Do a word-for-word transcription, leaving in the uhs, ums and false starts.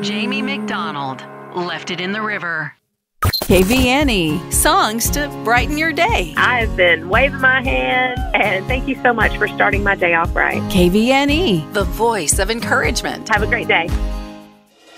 Jamie McDonald, Left It in the River. K V N E, songs to brighten your day. I've been waving my hand, and thank you so much for starting my day off right. K V N E, The voice of encouragement. Have a great day.